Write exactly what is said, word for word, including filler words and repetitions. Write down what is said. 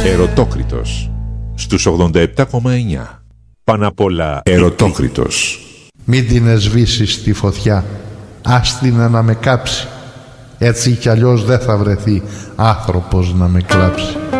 Ερωτόκριτος στους ογδόντα επτά κόμμα εννιά. Πάνω απ' όλα Ερωτόκριτος. Μην την εσβήσεις τη φωτιά, ας την να με κάψει. Έτσι κι αλλιώς δεν θα βρεθεί άνθρωπος να με κλάψει.